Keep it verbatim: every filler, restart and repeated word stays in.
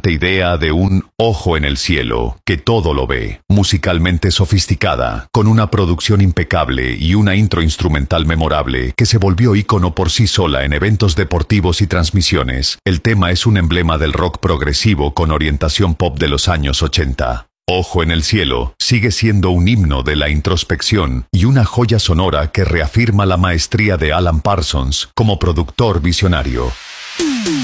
brillante idea de un ojo en el cielo, que todo lo ve, musicalmente sofisticada, con una producción impecable y una intro instrumental memorable que se volvió ícono por sí sola en eventos deportivos y transmisiones. El tema es un emblema del rock progresivo con orientación pop de los años ochenta. Ojo en el cielo sigue siendo un himno de la introspección y una joya sonora que reafirma la maestría de Alan Parsons como productor visionario.